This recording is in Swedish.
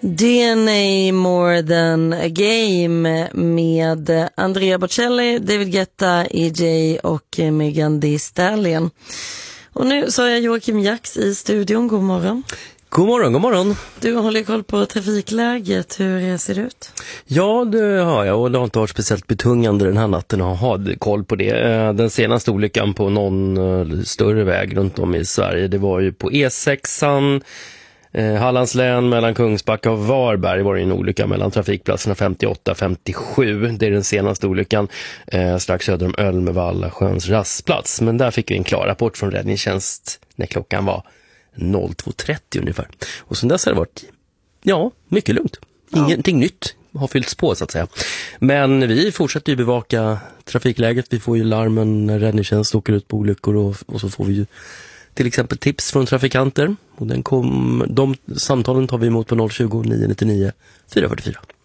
DNA More Than A Game med Andrea Bocelli, David Guetta, EJ och Megan Thee Stallion. Och nu så har jag Joakim Jax i studion. God morgon. God morgon, god morgon. Du håller koll på trafikläget. Hur ser det ut? Ja, det har jag, och det har inte varit speciellt betungande den här natten att ha koll på det. Den senaste olyckan på någon större väg runt om i Sverige, det var ju på E6an, Hallands län mellan Kungsbacka och Varberg var det en olycka mellan trafikplatserna 58 och 57. Det är den senaste olyckan strax söder om Ölmevalla sjöns rastplats. Men där fick vi en klar rapport från räddningstjänst när klockan var 02.30 ungefär. Och sen dess har det varit, mycket lugnt. Ingenting nytt har fyllts på så att säga. Men vi fortsätter ju bevaka trafikläget. Vi får ju larmen när räddningstjänst åker ut på olyckor och så får vi ju till exempel tips från trafikanter. Och de samtalen tar vi emot på 020 999 444.